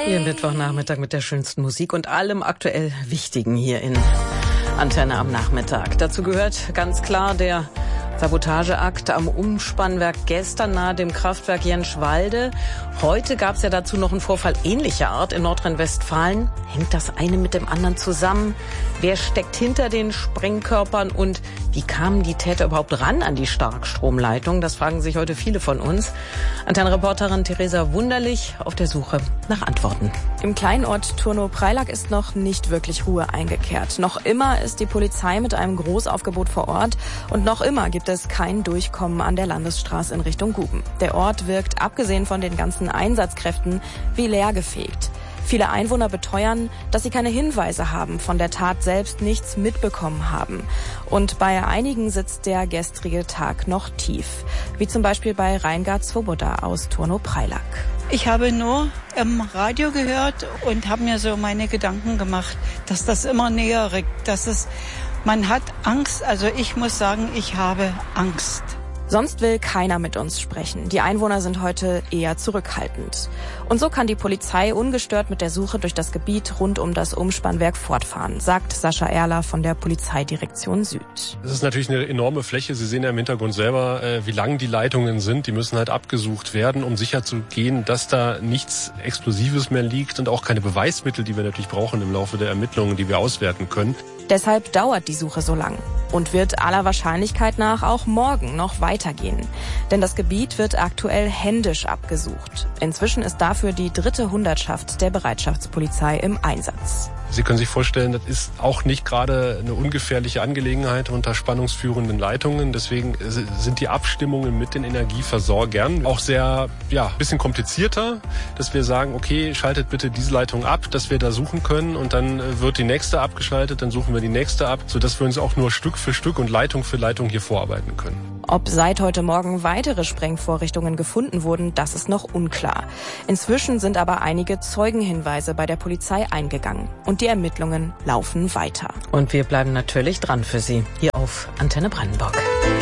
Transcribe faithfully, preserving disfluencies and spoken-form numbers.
Hier am Mittwochnachmittag mit der schönsten Musik und allem aktuell Wichtigen hier in Antenne am Nachmittag. Dazu gehört ganz klar der Sabotageakt am Umspannwerk gestern nahe dem Kraftwerk Jenschwalde. Heute gab es ja dazu noch einen Vorfall ähnlicher Art in Nordrhein-Westfalen. Hängt das eine mit dem anderen zusammen? Wer steckt hinter den Sprengkörpern und wie kamen die Täter überhaupt ran an die Starkstromleitung? Das fragen sich heute viele von uns. Antenne-Reporterin Theresa Wunderlich auf der Suche nach Antworten. Im Kleinort Turnow-Preilack ist noch nicht wirklich Ruhe eingekehrt. Noch immer ist die Polizei mit einem Großaufgebot vor Ort und noch immer gibt es kein Durchkommen an der Landesstraße in Richtung Guben. Der Ort wirkt, abgesehen von den ganzen Einsatzkräften, wie leergefegt. Viele Einwohner beteuern, dass sie keine Hinweise haben, von der Tat selbst nichts mitbekommen haben. Und bei einigen sitzt der gestrige Tag noch tief, wie zum Beispiel bei Reingard Svoboda aus Turnow-Preilack. Ich habe nur im Radio gehört und habe mir so meine Gedanken gemacht, dass das immer näher rückt, dass es, man hat Angst, also ich muss sagen, ich habe Angst. Sonst will keiner mit uns sprechen. Die Einwohner sind heute eher zurückhaltend. Und so kann die Polizei ungestört mit der Suche durch das Gebiet rund um das Umspannwerk fortfahren, sagt Sascha Erler von der Polizeidirektion Süd. Das ist natürlich eine enorme Fläche. Sie sehen ja im Hintergrund selber, wie lang die Leitungen sind. Die müssen halt abgesucht werden, um sicherzugehen, dass da nichts Explosives mehr liegt und auch keine Beweismittel, die wir natürlich brauchen im Laufe der Ermittlungen, die wir auswerten können. Deshalb dauert die Suche so lang und wird aller Wahrscheinlichkeit nach auch morgen noch weitergehen. Denn das Gebiet wird aktuell händisch abgesucht. Inzwischen ist dafür die dritte Hundertschaft der Bereitschaftspolizei im Einsatz. Sie können sich vorstellen, das ist auch nicht gerade eine ungefährliche Angelegenheit unter spannungsführenden Leitungen. Deswegen sind die Abstimmungen mit den Energieversorgern auch sehr, ja, ein bisschen komplizierter, dass wir sagen, okay, schaltet bitte diese Leitung ab, dass wir da suchen können und dann wird die nächste abgeschaltet, dann suchen wir die nächste ab, sodass wir uns auch nur Stück für Stück und Leitung für Leitung hier vorarbeiten können. Ob seit heute Morgen weitere Sprengvorrichtungen gefunden wurden, das ist noch unklar. Inzwischen sind aber einige Zeugenhinweise bei der Polizei eingegangen und die Ermittlungen laufen weiter. Und wir bleiben natürlich dran für Sie hier auf Antenne Brandenburg.